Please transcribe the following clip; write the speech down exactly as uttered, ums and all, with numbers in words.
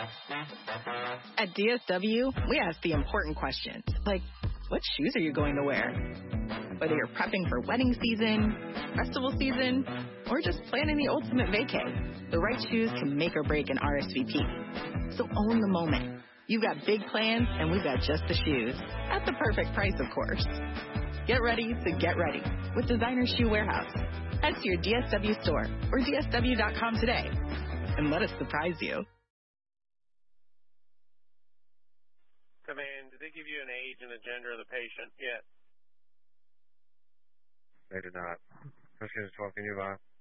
At D S W, we ask the important questions, like, what shoes are you going to wear? Whether you're prepping for wedding season, festival season, or just planning the ultimate vacay, the right shoes can make or break an R S V P. So own the moment. You've got big plans, and we've got just the shoes. At the perfect price, of course. Get ready to get ready with Designer Shoe Warehouse. Head to your D S W store or D S W dot com today and let us surprise you. Come in. Did they give you an age and a gender of the patient yet? They did not. Let's get to twelve. Can you, uh,